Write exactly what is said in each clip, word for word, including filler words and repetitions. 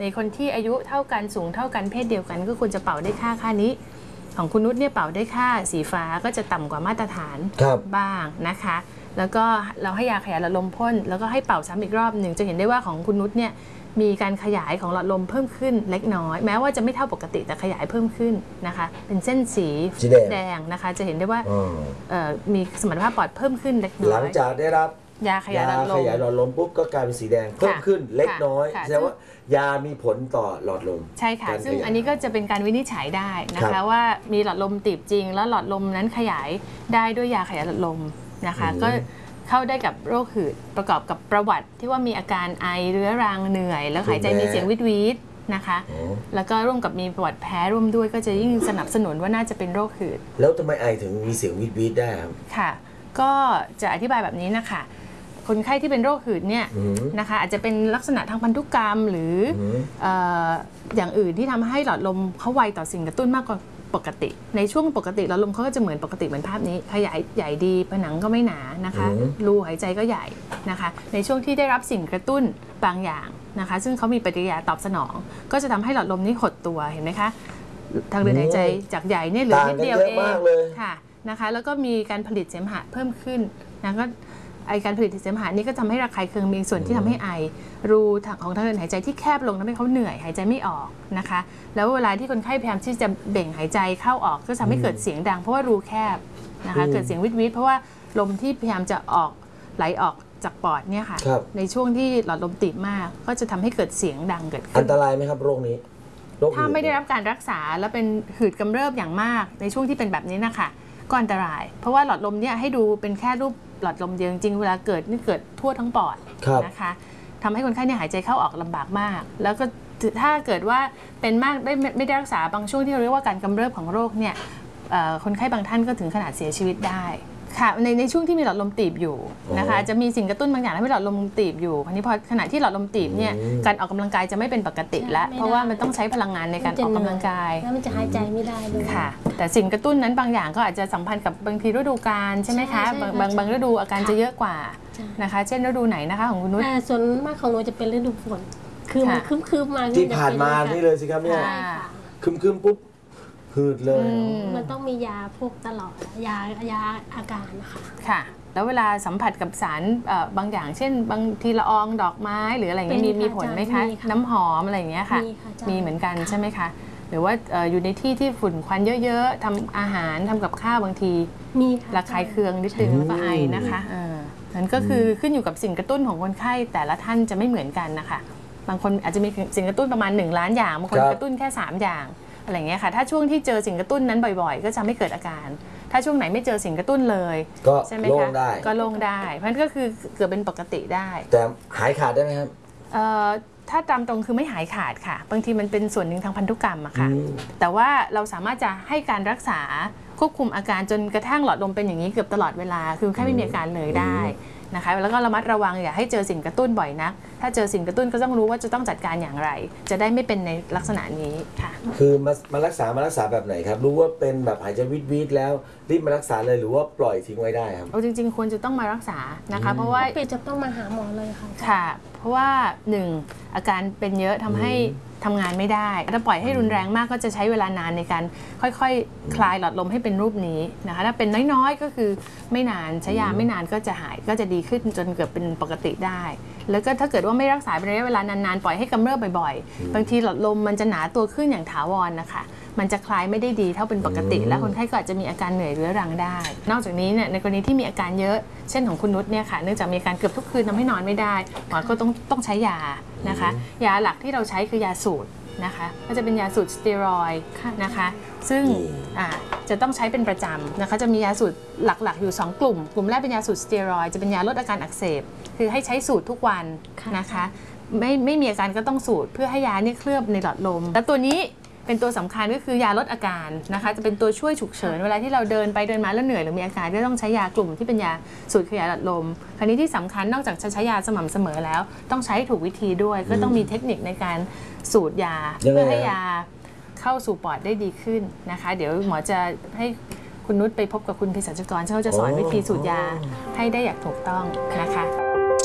ในคนที่อายุเท่ากันสูงเท่ากันเพศเดียวกันก็ควรจะเป่าได้ค่าค่านี้ของคุณนุชเนี่ยเป่าได้ค่าสีฟ้าก็จะต่ำกว่ามาตรฐานบ้างนะคะแล้วก็เราให้ยาขยายหลอดลมพ่นแล้วก็ให้เป่าซ้ำอีกรอบหนึ่งจะเห็นได้ว่าของคุณนุชเนี่ยมีการขยายของหลอดลมเพิ่มขึ้นเล็กน้อยแม้ว่าจะไม่เท่าปกติแต่ขยายเพิ่มขึ้นนะคะเป็นเส้นสีแดงนะคะจะเห็นได้ว่ามีสมรรถภาพปอดเพิ่มขึ้นเล็กน้อยหลังจากได้รับยาขยายหลอดลมขยายหลอดลมปุ๊บก็กลายเป็นสีแดงเพิ่มขึ้นเล็กน้อยแสดงว่ายามีผลต่อหลอดลมใช่ค่ะซึ่งอันนี้ก็จะเป็นการวินิจฉัยได้นะคะว่ามีหลอดลมตีบจริงแล้วหลอดลมนั้นขยายได้ด้วยยาขยายหลอดลมนะคะก็เข้าได้กับโรคหืดประกอบกับประวัติที่ว่ามีอาการไอเรื้อรังเหนื่อยแล้วหายใจมีเสียงวิดวิดนะคะแล้วก็ร่วมกับมีประวัติแพ้ร่วมด้วยก็จะยิ่งสนับสนุนว่าน่าจะเป็นโรคหืดแล้วทำไมไอถึงมีเสียงวิดวิดได้ครับค่ะก็จะอธิบายแบบนี้นะคะคนไข้ที่เป็นโรคหืดเนี่ยนะคะอาจจะเป็นลักษณะทางพันธุกรรมหรืออย่างอื่นที่ทำให้หลอดลมเขาไวต่อสิ่งกระตุ้นมากกว่าปกติในช่วงปกติหลอดลมเขาก็จะเหมือนปกติเหมือนภาพนี้ขยายใหญ่ดีผนังก็ไม่หนานะคะรูหายใจก็ใหญ่นะคะในช่วงที่ได้รับสิ่งกระตุ้นบางอย่างนะคะซึ่งเขามีปฏิกิริยาตอบสนองก็จะทำให้หลอดลมนี้หดตัวเห็นไหมคะทางเดินหายใจจากใหญ่เนี่ยเหลือนิดเดียวเองค่ะนะคะแล้วก็มีการผลิตเสมหะเพิ่มขึ้นนะก็ไอการผลิตเสมหะนี้ก็ทำให้ระคายเคืองมีส่วนที่ทำให้ไอรูของทางเดินหายใจที่แคบลงทำให้เขาเหนื่อยหายใจไม่ออกนะคะแล้วเวลาที่คนไข้พยายามที่จะเบ่งหายใจเข้าออกก็ทำให้เกิดเสียงดังเพราะว่ารูแคบนะคะเกิดเสียงวิดวิดเพราะว่าลมที่พยายามจะออกไหลออกจากปอดเนี่ยค่ะในช่วงที่หลอดลมตีบมากก็จะทำให้เกิดเสียงดังเกิดขึ้นอันตรายไหมครับโรคนี้ถ้าไม่ได้รับการรักษาแล้วเป็นหืดกำเริบอย่างมากในช่วงที่เป็นแบบนี้นะคะก็อันตรายเพราะว่าหลอดลมเนี่ยให้ดูเป็นแค่รูปหลอดลมเดียวจริงเวลาเกิดนี่เกิดทั่วทั้งปอดนะคะทำให้คนไข้เนี่ยหายใจเข้าออกลำบากมากแล้วก็ถ้าเกิดว่าเป็นมากได้ไม่ได้รักษาบางช่วงที่เราเรียกว่าการกำเริบของโรคเนี่ยคนไข้บางท่านก็ถึงขนาดเสียชีวิตได้ค่ะในในช่วงที่มีหลอดลมตีบอยู่นะคะจะมีสิ่งกระตุ้นบางอย่างทำให้หลอดลมตีบอยู่คราวนี้พอขณะที่หลอดลมตีบเนี่ยการออกกำลังกายจะไม่เป็นปกติแล้วเพราะว่ามันต้องใช้พลังงานในการออกกำลังกายแล้วมันจะหายใจไม่ได้ด้วยค่ะแต่สิ่งกระตุ้นนั้นบางอย่างก็อาจจะสัมพันธ์กับบางทีฤดูกาลใช่ไหมคะบางบางฤดูอาการจะเยอะกว่านะคะเช่นฤดูไหนนะคะของคุณนุชส่วนมากของหนูจะเป็นฤดูฝนคือมันคืมๆมาที่ผ่านมานี่เลยสิครับเนี่ยคืมๆปุ๊บหืดเลยมันต้องมียาพวกตลอดยายาอาการนะคะค่ะแล้วเวลาสัมผัสกับสารบางอย่างเช่นบางทีละอองดอกไม้หรืออะไรเงี้ยมีมีผลไหมคะน้ำหอมอะไรอย่างเงี้ยค่ะมีเหมือนกันใช่ไหมคะหรือว่าอยู่ในที่ที่ฝุ่นควันเยอะๆทำอาหารทำกับข้าวบางทีมีระคายเคืองนิดนึงแล้วก็ไอนะคะนั่นก็คือขึ้นอยู่กับสิ่งกระตุ้นของคนไข้แต่ละท่านจะไม่เหมือนกันนะคะบางคนอาจจะมีสิ่งกระตุ้นประมาณหนึ่งล้านอย่างบางคนกระตุ้นแค่สามอย่างอะไรเงี้ยค่ะถ้าช่วงที่เจอสิ่งกระตุ้นนั้นบ่อยๆก็จะไม่เกิดอาการถ้าช่วงไหนไม่เจอสิ่งกระตุ้นเลยใช่ไหมคะโล่งได้ก็โล่งได้เพราะนั้นก็คือเกิดเป็นปกติได้แต่หายขาดได้ไหมครับถ้าตามตรงคือไม่หายขาดค่ะบางทีมันเป็นส่วนหนึ่งทางพันธุกรรมอะค่ะแต่ว่าเราสามารถจะให้การรักษาควบคุมอาการจนกระทั่งหลอดลมเป็นอย่างนี้เกือบตลอดเวลาคือแค่ไม่มีอาการเลยได้นะคะแล้วก็ระมัดระวังอย่าให้เจอสิ่งกระตุ้นบ่อยนักถ้าเจอสิ่งกระตุ้นก็ต้องรู้ว่าจะต้องจัดการอย่างไรจะได้ไม่เป็นในลักษณะนี้ค่ะคือมามารักษามารักษาแบบไหนครับรู้ว่าเป็นแบบหายใจวิดวิดแล้วรีบมารักษาเลยหรือว่าปล่อยทิ้งไว้ได้ครับโอ้จริงๆควรจะต้องมารักษานะคะเพราะว่าเป็นจะต้องมาหาหมอเลยค่ะค่ะเพราะว่าหนึ่งอาการเป็นเยอะทำให้ทำงานไม่ได้ถ้าปล่อยให้รุนแรงมากก็จะใช้เวลานานในการค่อยๆคลายหลอดลมให้เป็นรูปนี้นะคะถ้าเป็นน้อยๆก็คือไม่นานใช้ยาไม่นานก็จะหายก็จะดีขึ้นจนเกือบเป็นปกติได้แล้วก็ถ้าเกิดว่าไม่รักษาเป็นระยะเวลานานๆปล่อยให้กำเริบบ่อยๆบางทีหลอดลมมันจะหนาตัวขึ้นอย่างถาวรนะคะมันจะคลายไม่ได้ดีเท่าเป็นปกติและคนไข้ก็อาจจะมีอาการเหนื่อยเรื้อรังได้นอกจากนี้เนี่ยในกรณีที่มีอาการเยอะเช่นของคุณนุชเนี่ยค่ะเนื่องจากมีอาการเกือบทุกคืนทำให้นอนไม่ได้หมอก็ต้องต้องใช้ยานะคะยาหลักที่เราใช้คือยาสูตรนะคะก็จะเป็นยาสูตรสเตียรอยด์นะคะซึ่งจะต้องใช้เป็นประจำนะคะจะมียาสูตรหลักๆอยู่สองกลุ่มกลุ่มแรกเป็นยาสูตรสเตียรอยด์จะเป็นยาลดอาการอักเสบคือให้ใช้สูตรทุกวันนะคะไม่ไม่มีอาการก็ต้องสูตรเพื่อให้ยาเนี่ยเคลือบในหลอดลมและตัวนี้เป็นตัวสำคัญก็คือยาลดอาการนะคะจะเป็นตัวช่วยฉุกเฉินเวลาที่เราเดินไปเดินมาแล้วเหนื่อยหรือมีอาการก็ต้องใช้ยากลุ่มที่เป็นยาสูตรขยายหลอดลมคราวนี้ที่สำคัญนอกจากจะใช้ยาสม่ำเสมอแล้วต้องใช้ถูกวิธีด้วยก็ต้องมีเทคนิคในการสูดยาเพื่อให้ยาเข้าสู่ปอดได้ดีขึ้นนะคะเดี๋ยวหมอจะให้คุณนุชไปพบกับคุณเภสัชกรเขาจะสอนวิธีสูดยาให้ได้อย่างถูกต้องนะคะ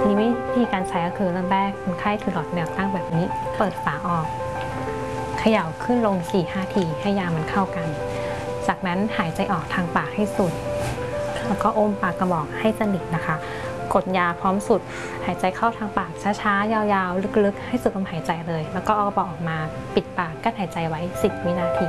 ทีนี้วิธีการใช้ก็คือเริ่มแรกคนไข้ถือหลอดแนวตั้งแบบนี้เปิดฝาออกเขย่าขึ้นลง สี่ห้า ทีให้ยามันเข้ากันจากนั้นหายใจออกทางปากให้สุดแล้วก็อมปากกระบอกให้สนิทนะคะกดยาพร้อมสุดหายใจเข้าทางปากช้าๆยาวๆลึกๆให้สุดลมหายใจเลยแล้วก็เอากระบอกออกมาปิดปากกั้นหายใจไว้สิบวินาที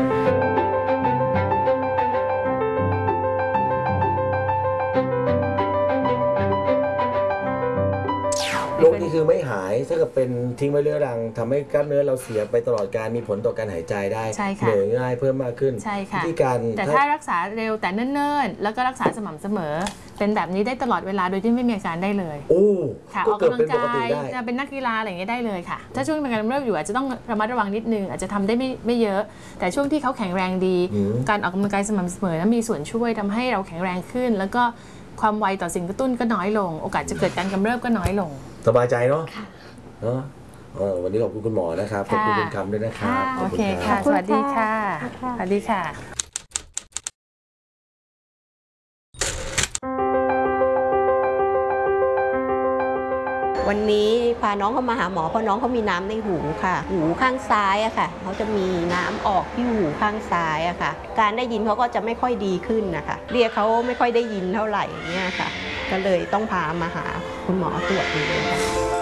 โรคนี้คือไม่หายถ้าเกิดเป็นทิ้งไว้เรื้อรังทำให้กล้ามเนื้อเราเสียไปตลอดการมีผลต่อการหายใจได้ใช่ค่ะเหนื่อยง่ายเพิ่มมากขึ้นใช่ค่ะวิธีการแต่ถ้ารักษาเร็วแต่เนิ่นๆแล้วก็รักษาสม่ำเสมอเป็นแบบนี้ได้ตลอดเวลาโดยที่ไม่มีอาการได้เลยโอ้ค่ะอก็อกเกิดกำลัเป็นงปกกาติยได้จะเป็นนักกีฬาอะไรอย่างเงี้ยได้เลยค่ะถ้าช่วงเป็นการกำเริบอยู่อาจจะต้องระมัดระวังนิดนึงอาจจะทำได้ไม่ไม่เยอะ แต่ช่วงที่เขาแข็งแรงดี การออกกำลังกายสม่ำเสมอนั้นมีส่วนช่วยทำให้เราแข็งแรงขึ้น แล้วก็ความไวต่อสิ่งกระตุ้นก็น้อยลง โอกาสจะเกิดการกำเริบก็น้อยลงสบายใจเนาะเนาะเออวันนี้ขอบคุณคุณหมอนะครับขอบคุณคุณคำด้วยนะครับโอเครัค่ะบสวัสดีค่ะ สวัสดีค่ะวันนี้พาน้องเขามาหาหมอเพราะน้องเขามีน้ำในหูค่ะ หูข้างซ้ายอะค่ะเขาจะมีน้ำออกที่หูข้างซ้ายอะค่ะ การได้ยินเขาก็จะไม่ค่อยดีขึ้นนะคะเรียกเขาไม่ค่อยได้ยินเท่าไหร่อย่างเงี้ยค่ะ ก็เลยต้องพามาหาคุณหมอตรวจดูค่ะ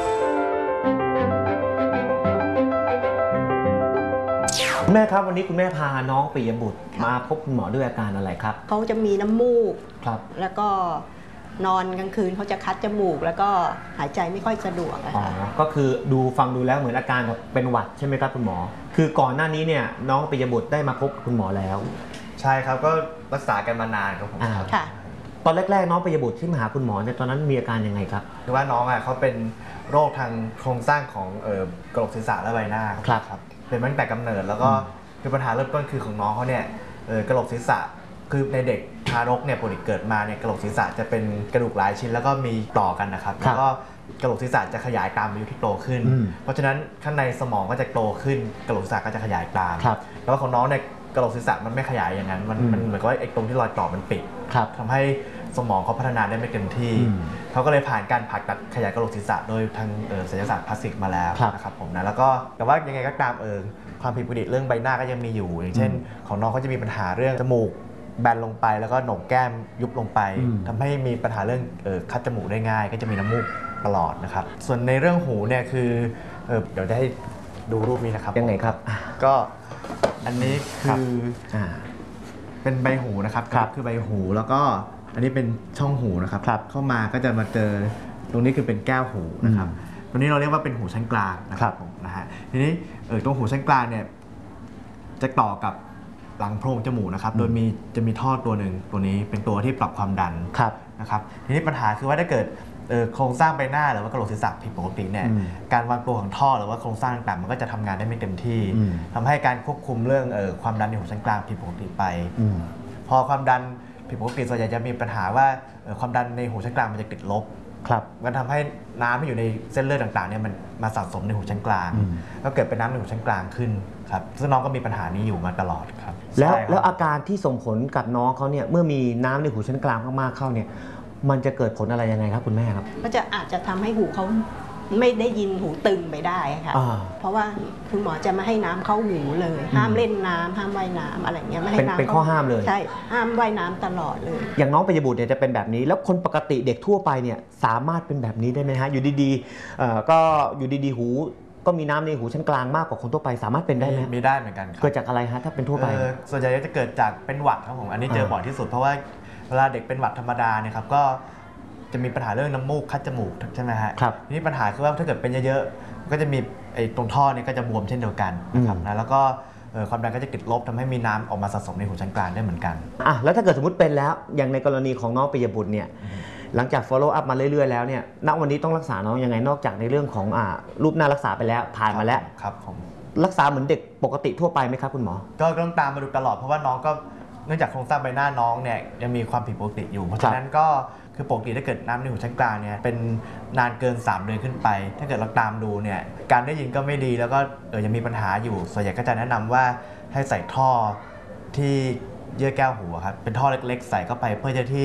คุณแม่ครับวันนี้คุณแม่พาน้องปิยบุตรมาพบคุณหมอด้วยอาการอะไรครับเขาจะมีน้ำมูกครับแล้วก็นอนกลางคืนเขาจะคัดจมูกแล้วก็หายใจไม่ค่อยสะดวกอะอ๋อค่ะก็คือดูฟังดูแล้วเหมือนอาการแบบเป็นหวัดใช่ไหมครับคุณหมอ คือก่อนหน้านี้เนี่ยน้องปิยบุตรได้มาพบคุณหมอแล้วใช่ครับก็รักษากันมานานครับผมอ่าครับค่ะตอนแรกๆน้องปิยบุตรที่มาหาคุณหมอเนี่ยตอนนั้นมีอาการยังไงครับคือว่าน้องอ่ะเขาเป็นโรคทางโครงสร้างของเอ่อกระโหลกศีรษะและใบหน้าครับครับเป็นมาตั้งแต่กำเนิดแล้วก็คือปัญหาเริ่มต้นคือของน้องเขาเนี่ยเอ่อกระโหลกศีรษะคือในเด็กทารกเนี่ยปกติเกิดมาเนี่ยกระโหลกศีรษะจะเป็นกระดูกหลายชิ้นแล้วก็มีต่อกันนะครับแล้วก็กระโหลกศีรษะจะขยายตามอายุที่โตขึ้น เพราะฉะนั้นข้างในสมองก็จะโตขึ้นกระโหลกศีรษะก็จะขยายตามครับแล้วของน้องเนี่ยกระโหลกศีรษะมันไม่ขยายอย่างนั้นมันอืมมันเหมือนกับว่าไอ้ตรงที่รอยต่อมันปิดครับทำให้สมองเขาพัฒนาได้ไม่เต็มที่อืมเขาก็เลยผ่านการผ่าตัดขยายกระโหลกศีรษะโดยทางเอ่อศัลยศาสตร์พลาสติกมาแล้วครับนะครับผมนะแล้วก็แต่ว่ายังไงก็ตามเออความผิดปกติเรื่องใบหน้าก็ยังมีอยู่ อย่างเช่น ของน้องเขาจะมีปัญหาเรื่องจมูกแบนลงไปแล้วก็โหนกแก้มยุบลงไปอืมทำให้มีปัญหาเรื่องเอ่อคัดจมูกได้ง่าย ก็จะมีน้ำมูกตลอดนะครับส่วนในเรื่องหูเนี่ยคือเอ่อเดี๋ยวได้ดูรูปนี้นะครับยังไงครับอ่ะก็อันนี้คืออ่าเป็นใบหูนะครับครับคือใบหูแล้วก็อันนี้เป็นช่องหูนะครับครับเข้ามาก็จะมาเจอตรงนี้คือเป็นแก้วหูนะครับอืมตรงนี้เราเรียกว่าเป็นหูชั้นกลางนะคครัรับบ ผมนะฮะทีนี้เออตรงหูชั้นกลางเนี่ยจะต่อกับหลังโพรงจมูกนะครับโดยมีจะมีท่อตัวหนึ่งตัวนี้เป็นตัวที่ปรับความดันครับนะครับทีนี้ปัญหาคือว่าถ้าเกิดเอ่อโครงสร้างใบหน้าหรือว่ากระโหลกศีรษะผิดปกติเนี่ยอืมการวางตัวของท่อหรือว่าโครงสร้างต่างๆมันก็จะทำงานได้ไม่เต็มที่อืมทำให้การควบคุมเรื่องเอ่อความดันในหูชั้นกลางผิดปกติไปอืมพอความดันผิดปกติส่วนใหญ่จะมีปัญหาว่าเอ่อความดันในหูชั้นกลางมันจะติดลบครับมันทำให้น้ำที่อยู่ในเส้นเลือดต่างๆเนี่ยมันมาสะสมในหูชั้นกลางอืมก็เกิดเป็นน้ำในหูชั้นกลางขึ้นครับซึ่งน้องก็มีปัญหานี้อยู่มาตลอดครับแล้วใช่ครับแล้วอาการที่ส่งผลกับน้องเขาเนี่ยเมื่อมีน้ำในหูชั้นกลางมากๆเข้าเนี่ยมันจะเกิดผลอะไรยังไงครับคุณแม่ครับก็จะอาจจะทำให้หูเขาไม่ได้ยินหูตึงไปได้ค่ะอ่าเพราะว่าคุณหมอจะไม่ให้น้ำเข้าหูเลย ห้ามเล่นน้ำห้ามว่ายน้ำอะไรเงี้ยไม่ให้เป็นน้ำเป็นข้อห้ามเลยใช่ห้ามว่ายน้ำตลอดเลยอย่างน้องปิยบุตรเนี่ยจะเป็นแบบนี้ แล้วคนปกติเด็กทั่วไปเนี่ยสามารถเป็นแบบนี้ได้ไหมฮะอยู่ดีๆเอ่อก็อยู่ดีๆหูก็มีน้ำในหูชั้นกลางมากกว่าคนทั่วไปสามารถเป็นได้ไหมมีได้เหมือนกันครับเกิดจากอะไรฮะถ้าเป็นทั่วไปเอ่อส่วนใหญ่จะเกิดจากเป็นหวัดครับผมอันนี้เจออ่าบ่อยที่สุดเพราะว่าเวลาเด็กเป็นหวัดธรรมดาเนี่ยครับก็จะมีปัญหาเรื่องน้ำมูกคัดจมูกใช่ไหมฮะครับทีนี้ปัญหาคือว่าถ้าเกิดเป็นเยอะๆก็จะมีไอ้ตรงท่อเนี่ยก็จะบวมเช่นเดียวกันนะครับอืมนะแล้วก็เอ่อความดันก็จะติดลบทำให้มีน้ำออกมาสะสมในหูชั้นกลางได้เหมือนกันอ่ะแล้วถ้าเกิดสมมติเป็นแล้วอย่างในกรณีของน้องปิยบุตรเนี่ยหลังจาก follow up มาเรื่อยๆแล้วเนี่ยณวันนี้ต้องรักษาน้องยังไงนอกจากในเรื่องของอ่ารูปหน้ารักษาไปแล้วผ่านมาแล้วครับผมรักษาเหมือนเด็กปกติทั่วไปไหมครับคุณหมอก็ต้องตามมาดูตลอดเพราะว่าน้องก็เนื่องจากโครงสร้างใบหน้าน้องเนี่ยยังมีความผิดปกติอยู่เพราะฉะนั้นก็คือปกติถ้าเกิดน้ำในหูชั้นกลางเนี่ยเป็นนานเกินสามเดือนขึ้นไป ถ้าเกิดเราตามดูเนี่ยการได้ยินก็ไม่ดีแล้วก็เออยังมีปัญหาอยู่ส่วนใหญ่ก็จะแนะนำว่าให้ใส่ท่อที่เยื่อแก้วหูครับเป็นท่อเล็กๆ ใส่เข้าไปเพื่อจะที่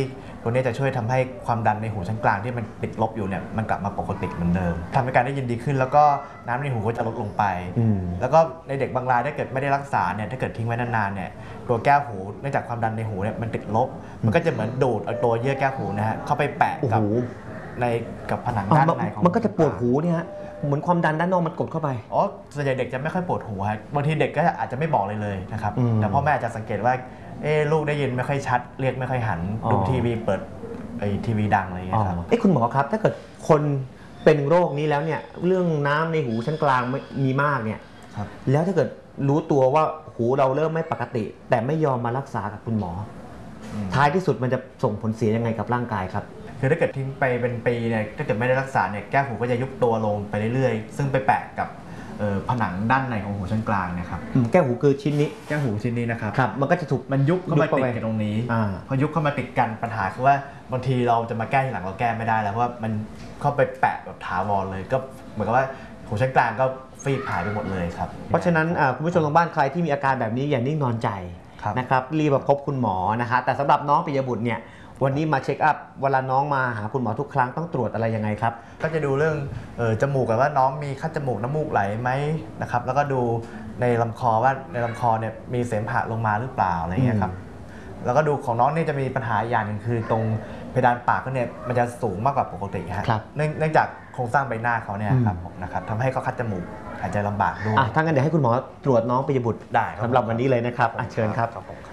ตัวนี้จะช่วยทำให้ความดันในหูชั้นกลางที่มันติดลบอยู่เนี่ยมันกลับมาปกติเหมือนเดิมทำให้การได้ยินดีขึ้นแล้วก็น้ำในหูก็จะลดลงไปแล้วก็ในเด็กบางรายถ้าเกิดไม่ได้รักษาเนี่ยถ้าเกิดทิ้งไว้นานๆเนี่ยตัวแก้วหูเนื่องจากความดันในหูเนี่ยมันติดลบมันก็จะเหมือนดูดเอาตัวเยื่อแก้วหูนะฮะเข้าไปแปะกับในกับผนังด้านในของมันก็จะปวดหูเนี่ยฮะเหมือนความดันด้านนอกมันกดเข้าไปอ๋อส่วนใหญ่เด็กจะไม่ค่อยปวดหูฮะบางทีเด็กก็อาจจะไม่บอกเลยเลยนะครับแต่พ่อแม่อาจจะสังเกตว่าเออลูกได้ยินไม่ค่อยชัดเรียกไม่ค่อยหันดูทีวีเปิดไอ้ทีวีดังอะไรอย่างเงี้ยครับเอ้คุณหมอครับถ้าเกิดคนเป็นโรคนี้แล้วเนี่ยเรื่องน้ำในหูชั้นกลางมีมากเนี่ยแล้วถ้าเกิดรู้ตัวว่าหูเราเริ่มไม่ปกติแต่ไม่ยอมมารักษากับคุณหมอท้ายที่สุดมันจะส่งผลเสียยังไงกับร่างกายครับคือถ้าเกิดทิ้งไปเป็นปีเนี่ยถ้าเกิดไม่ได้รักษาเนี่ยแก้วหูก็จะยุบตัวลงไปเรื่อยๆซึ่งไปแปะกับผนังด้านในของหูชั้นกลางนะครับแก้วหูคือชิ้นนี้แก้วหูชิ้นนี้นะครับครับมันก็จะถูกมันยุบเข้ามาติดกันตรงนี้พอยุบเข้ามาติดกันปัญหาคือว่าบางทีเราจะมาแก้ทีหลังเราแก้ไม่ได้แล้วเพราะว่ามันเข้าไปแปะแบบถาวรเลยก็เหมือนกับว่าหูชั้นกลางก็ฟีบหายไปหมดเลยครับเพราะฉะนั้นคุณผู้ชมทางบ้านใครที่มีอาการแบบนี้อย่านิ่งนอนใจนะครับรีบมาพบคุณหมอนะคะแต่สำหรับน้องปิยบุตรเนี่ยวันนี้มาเช็คอัพเวลาน้องมาหาคุณหมอทุกครั้งต้องตรวจอะไรยังไงครับก็จะดูเรื่องเออจมูกกันว่าน้องมีคัดจมูกน้ำมูกไหลไหมนะครับแล้วก็ดูในลำคอว่าในลำคอเนี่ยมีเสมหะลงมาหรือเปล่าอะไรเงี้ยครับแล้วก็ดูของน้องนี่จะมีปัญหาอย่างหนึ่งคือตรงเพดานปากก็เนี่ยมันจะสูงมากกว่าปกติฮะเนื่องจากโครงสร้างใบหน้าเขาเนี่ยครับนะครับทำให้เขาคัดจมูกหายใจลำบากด้วยถ้างั้นเดี๋ยวให้คุณหมอตรวจน้องปิยบุตรได้สำหรับวันนี้เลยนะครับเชิญครับ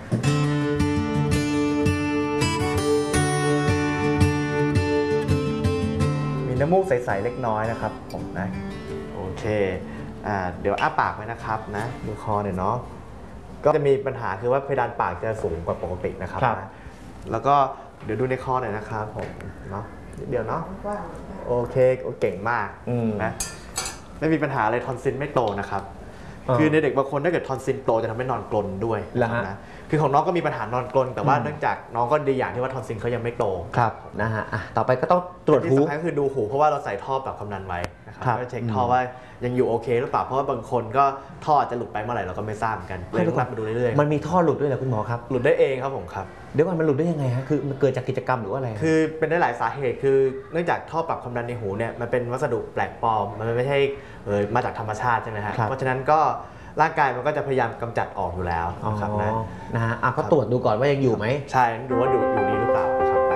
น้ำมูกใสๆเล็กน้อยนะครับผมนะโอเคอ่าเดี๋ยวอ้าปากไว้นะครับนะดูคอหน่อยเนาะก็จะมีปัญหาคือว่าเพดานปากจะสูงกว่าปกตินะครับนะแล้วก็เดี๋ยวดูในคอหน่อยนะครับผมเนาะนิดเดียวเนาะโอเคเก่งมากนะไม่มีปัญหาอะไรทอนซิลไม่โตนะครับคือในเด็กบางคนถ้าเกิดทอนซิลโตจะทำให้นอนกรนด้วยนะคือของน้องก็มีปัญหานอนกรนแต่ว่าเนื่องจากน้องก็ดีอย่างที่ว่าทอนซิลเขายังไม่โตครับนะฮะต่อไปก็ต้องตรวจหูที่สำคัญก็คือดูหูเพราะว่าเราใส่ท่อปรับความดันไว้นะครับก็เช็คท่อว่ายังอยู่โอเคหรือเปล่าเพราะว่าบางคนก็ท่อจะหลุดไปเมื่อไหร่เราก็ไม่ทราบเหมือนกันเลยต้องมาดูเรื่อยๆมันมีท่อหลุดด้วยเหรอคุณหมอครับหลุดได้เองครับผมครับเดี๋ยวก่อนมันหลุดได้ยังไงฮะคือมันเกิดจากกิจกรรมหรือว่าอะไรคือเป็นได้หลายสาเหตุคือเนื่องจากท่อปรับความดันในหูเนี่ยมันเป็นวัสดุแปลกปลอมมันไม่ใช่เออมาจากธรรมชาติใช่ไหมฮะเพราะฉะนั้นก็ร่างกายมันก็จะพยายามกำจัดออกอยู่แล้วนะครับนะนะฮะอ่ะก็ตรวจดูก่อนว่ายังอยู่ไหมใช่ดูว่าอยู่อยู่ดีหรือเปล่านะครับนะ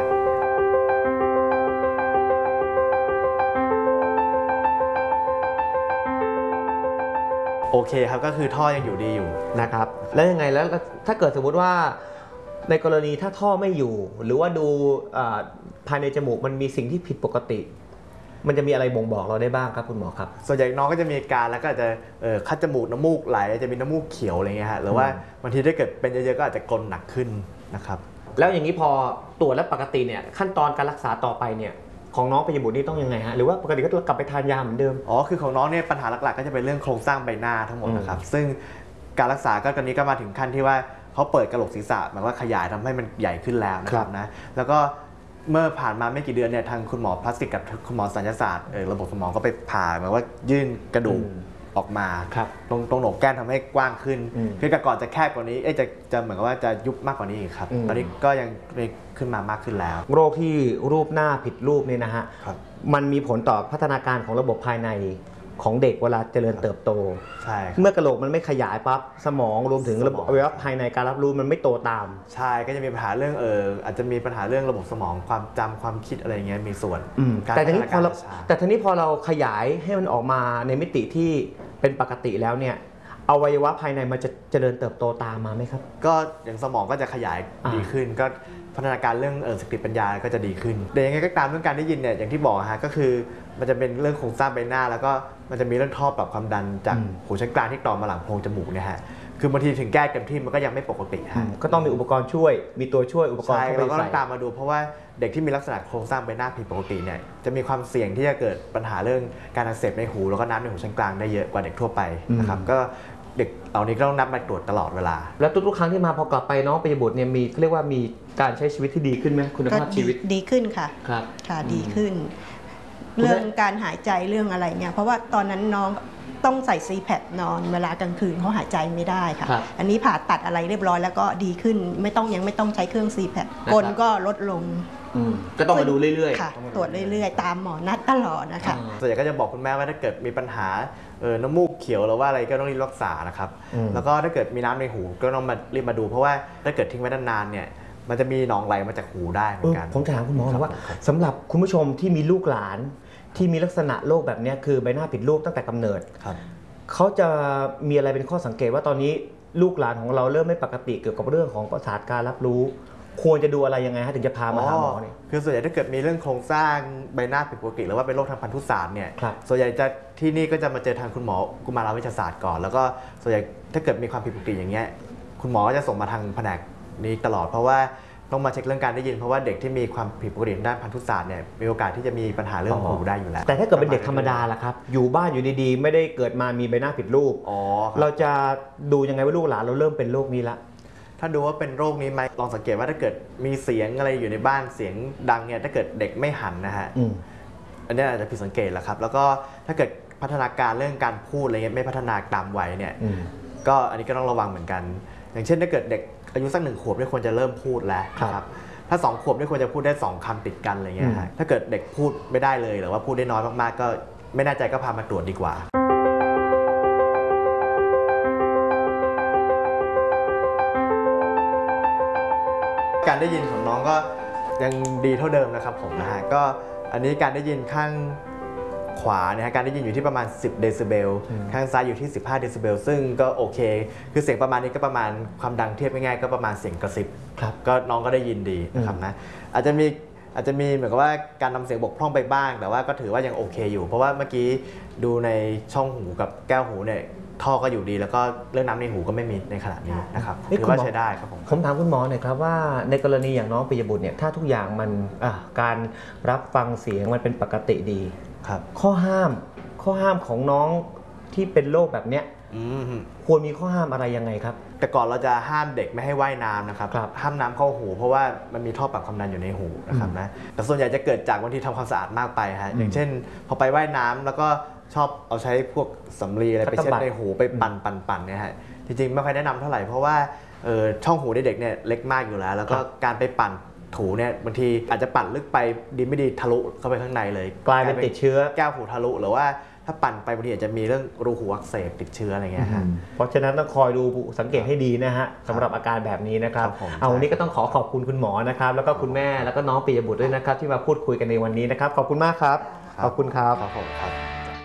โอเคครับก็คือท่อยังอยู่ดีอยู่นะครับแล้วยังไงแล้วถ้าเกิดสมมุติว่าในกรณีถ้าท่อไม่อยู่หรือว่าดูภายในจมูกมันมีสิ่งที่ผิดปกติมันจะมีอะไรบ่งบอกเราได้บ้างครับคุณหมอครับส่วนใหญ่น้องก็จะมีอาการแล้วก็อาจจะคัดจมูกน้ำมูกไหลจะมีน้ำมูกเขียวอะไรเงี้ยฮะหรือว่าบางทีถ้าเกิดเป็นเยอะๆก็อาจจะกรนหนักขึ้นนะครับแล้วอย่างนี้พอตรวจแล้วปกติเนี่ยขั้นตอนการรักษาต่อไปเนี่ยของน้องปิยบุตรนี่ต้องยังไงฮะหรือว่าปกติก็กลับไปทานยาเหมือนเดิมอ๋อคือของน้องเนี่ยปัญหาหลักๆก็จะเป็นเรื่องโครงสร้างใบหน้าทั้งหมดนะครับซึ่งการรักษาก็ตอนนี้ก็มาถึงขั้นที่ว่าเขาเปิดกระโหลกศีรษะหมายว่าขยายทำให้มันใหญ่ขึ้นแล้วนะครับนะแล้วก็เมื่อผ่านมาไม่กี่เดือนเนี่ยทางคุณหมอพลาสติกกับคุณหมอศัลยศาสตร์ระบบสมองก็ไปผ่าหมายว่ายื่นกระดูกออกมาตรงตรงโหนกแก้มทำให้กว้างขึ้นคือแต่ก่อนจะแคบกว่านี้เอ๊ะจะจะเหมือนกับว่าจะยุบมากกว่านี้อีกครับตอนนี้ก็ยังขึ้นมามากขึ้นแล้วโรคที่รูปหน้าผิดรูปเนี่ยนะฮะมันมีผลต่อพัฒนาการของระบบภายในของเด็กเวลาเจริญเติบโตใช่เมื่อกระโหลกมันไม่ขยายปั๊บสมองรวมถึงระบบอวัยวะภายในการรับรู้มันไม่โตตามใช่ก็จะมีปัญหาเรื่องเอออาจจะมีปัญหาเรื่องระบบสมองความจำความคิดอะไรเงี้ยมีส่วนแต่ทีนี้พอเราแต่ทีนี้พอเราขยายให้มันออกมาในมิติที่เป็นปกติแล้วเนี่ยอวัยวะภายในมันจะเจริญเติบโตตามมาไหมครับก็อย่างสมองก็จะขยายดีขึ้นก็พัฒนาการเรื่องเออสติปัญญาก็จะดีขึ้นแต่ยังไงก็ตามเรื่องการได้ยินเนี่ยอย่างที่บอกฮะก็คือมันจะเป็นเรื่องโครงสร้างใบหน้าแล้วก็มันจะมีเรื่องท่อปรับความดันจากหูชั้นกลางที่ต่อมาหลังโพรงจมูกเนี่ยฮะคือบางทีถึงแก้เต็มที่มันก็ยังไม่ปกติฮะก็ต้องมีอุปกรณ์ช่วยมีตัวช่วยอุปกรณ์เข้าไปใส่เราก็ต้องตามมาดูเพราะว่าเด็กที่มีลักษณะโครงสร้างใบหน้าผิดปกติเนี่ยจะมีความเสี่ยงที่จะเกิดปัญหาเรื่องการอักเสบในหูแล้วก็น้ำในหูชั้นกลางได้เยอะกว่าเด็กทั่วไปนะครับก็เด็กเหล่านี้ก็ต้องนับมาตรวจตลอดเวลาแล้วทุกๆครั้งที่มาพอกลับไปน้องปิยบุตรเนี่ยมีเรียกว่ามีการใช้ชีวิตที่ดีขึ้นไหมคุณภาพชีวิตดีขึ้นค่ะครับค่ะดีขึ้นเรื่องการหายใจเรื่องอะไรเนี่ยเพราะว่าตอนนั้นน้องต้องใส่ซีแพดนอนเวลากลางคืนเขาหายใจไม่ได้ค่ะครับอันนี้ผ่าตัดอะไรเรียบร้อยแล้วก็ดีขึ้นไม่ต้องยังไม่ต้องใช้เครื่องซีแพดนะครับกลก็ลดลงอืมก็ต้องมาดูเรื่อยค่ะ ตรวจเรื่อยๆ ตามหมอนัดตลอดนะคะส่วนใหญ่ก็จะบอกคุณแม่ว่าถ้าเกิดมีปัญหาเออน้ำมูกเขียวหรือว่าอะไรก็ต้องรีบรักษานะครับอืมแล้วก็ถ้าเกิดมีน้ำในหูก็ต้องมารีบมาดู เพราะว่าถ้าเกิดทิ้งไว้นานๆเนี่ยมันจะมีหนองไหลมาจากหูได้เหมืเอออนกันผมจะถามคุณหมอหน่อยว่าสำหรับคุณผู้ชมที่มีลูกหลานที่มีลักษณะโรคแบบเนี้ยคือใบหน้าผิดรูปตั้งแต่กำเนิดครับเขาจะมีอะไรเป็นข้อสังเกตว่าตอนนี้ลูกหลานของเราเริ่มไม่ปกติเกี่ยวกับเรื่องของประสาทการรับรู้ ควรจะดูอะไรยังไงฮะถึงจะพามาหาหมอเนี่ยคือส่วนใหญ่ถ้าเกิดมีเรื่องโครงสร้างใบหน้าผิดปกติหรือว่าเป็นโรคทางพันธุศาสตร์เนี่ยครับส่วนใหญ่จะที่นี่ก็จะมาเจอทางคุณหมอกุมารเวชศาสตร์ก่อน แล้วก็ส่วนใหญ่ถ้าเกิดมีความผิดปกติอย่างเงี้ยคุณหมอก็จะส่งมาทางแผนกนี้ตลอดเพราะว่าต้องมาเช็คเรื่องการได้ยินเพราะว่าเด็กที่มีความผิดปกติด้านพันธุศาสตร์เนี่ยมีโอกาสที่จะมีปัญหาเรื่องหูได้อยู่แล้วแต่ถ้าเกิดเป็นเด็กธรรมดาล่ะครับอยู่บ้านอยู่ดีๆ ไม่ได้เกิดมามีใบหน้าผิดรูปอ๋อครับเราจะดูยังไงว่าลูกหลานเราเริ่มเป็นโรคนี้ละถ้าดูว่าเป็นโรคนี้ไหมลองสังเกตว่าถ้าเกิดมีเสียงอะไรอยู่ในบ้านเสียงดังเนี่ยถ้าเกิดเด็กไม่หันนะฮะอืมอันนี้อาจจะผิดสังเกตแหละครับ แล้วก็ถ้าเกิดพัฒนาการเรื่องการพูดอะไรเงี้ยไม่พัฒนาตามวัยเนี่ยอืมก็อันนี้ก็ต้องระวังเหมือนกัน อย่างเช่นถ้าเกิดเด็กอายุสักหนึ่งขวบเนี่ยควรจะเริ่มพูดแล้วครับนะครับถ้าสองขวบเนี่ยควรจะพูดได้สองคำติดกันอะไรเงี้ยฮะถ้าเกิดเด็กพูดไม่ได้เลยหรือว่าพูดได้น้อยมากๆ ก็ไม่แน่ใจก็พามาตรวจดีกว่า การได้ยินของน้องก็ยังดีเท่าเดิมนะครับผมนะฮะก็อันนี้การได้ยินข้างขวาเนี่ยฮะการได้ยินอยู่ที่ประมาณสิบเดซิเบลข้างซ้ายอยู่ที่สิบห้าเดซิเบลซึ่งก็โอเค คือเสียงประมาณนี้ก็ประมาณความดังเทียบง่ายๆก็ประมาณเสียงกระซิบครับก็น้องก็ได้ยินดีนะครับนะอาจจะมีอาจจะมีเหมือนกับว่าการนำเสียงบกพร่องไปบ้าง แต่ว่าก็ถือว่ายังโอเคอยู่ เพราะว่าเมื่อกี้ดูในช่องหูกับแก้วหูเนี่ยท่อก็อยู่ดี แล้วก็เรื่องน้ำในหูก็ไม่มีในขณะนี้นะครับเฮ้ยถือว่าคุณหมอใช้ได้ครับผมผมถามคุณหมอหน่อยครับว่าในกรณีอย่างน้องปิยบุตรเนี่ยถ้าทุกอย่างมันอ่ะการรับฟังเสียงมันเป็นปกติดีครับข้อห้ามข้อห้ามของน้องที่เป็นโรคแบบเนี้ยอืมควรมีข้อห้ามอะไรยังไงครับแต่ก่อนเราจะห้ามเด็กไม่ให้ว่ายน้ำนะครับครับห้ามน้ำเข้าหู เพราะว่ามันมีท่อปรับความดันอยู่ในหูนะครับนะแต่ส่วนใหญ่จะเกิดจากบางทีทำความสะอาดมากไปฮะอย่างเช่น พอไปว่ายน้ำแล้วก็ชอบเอาใช้พวกสำลีอะไรไปเช็ดในหูไปปั่นปั่นปั่นเนี่ยฮะจริงๆไม่ค่อยแนะนำเท่าไหร่เพราะว่าเอ่อช่องหูเด็กๆเนี่ยเล็กมากอยู่แล้ว แล้วก็การไปปั่นถูเนี่ยบางทีอาจจะปั่นลึกไปดีไม่ดีทะลุเข้าไปข้างในเลยกลายเป็นติดเชื้อแก้วหูทะลุหรือว่าถ้าปั่นไปบางทีอาจจะมีเรื่องรูหูอักเสบติดเชื้ออะไรเงี้ยฮะเพราะฉะนั้นต้องคอยดูสังเกตให้ดีนะฮะสำหรับอาการแบบนี้นะครับครับผมเอาวันนี้ก็ต้องขอขอบคุณคุณหมอนะครับแล้วก็คุณแม่แล้วก็น้องปิยบุตรด้วยนะครับที่มาพูดคุยกันในวันนี้นะครับขอบคุณมากครับขอบคุณครับครับผมครับ